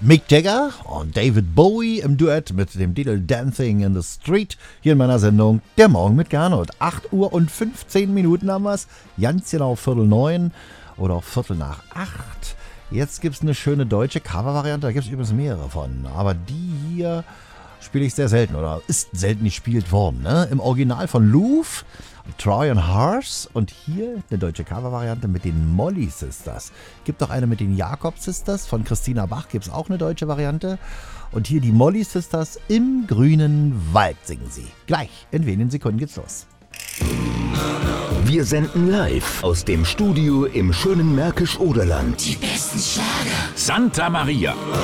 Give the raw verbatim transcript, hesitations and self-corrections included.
Mick Jagger und David Bowie im Duett mit dem Titel Dancing in the Street hier in meiner Sendung Der Morgen mit Gernot. acht Uhr und fünfzehn Minuten haben wir es, ganz genau Viertel neun oder auch Viertel nach acht. Jetzt gibt es eine schöne deutsche Covervariante, da gibt es übrigens mehrere von, aber die hier spiele ich sehr selten oder ist selten gespielt worden. Ne? Im Original von Louvre, Troy and Harsh und hier eine deutsche Covervariante mit den Molly Sisters. Gibt auch eine mit den Jakob Sisters, von Christina Bach gibt es auch eine deutsche Variante. Und hier die Molly Sisters im grünen Wald singen sie. Gleich, in wenigen Sekunden geht's los. Wir senden live aus dem Studio im schönen Märkisch-Oderland. Die besten Schlager. Santa Maria.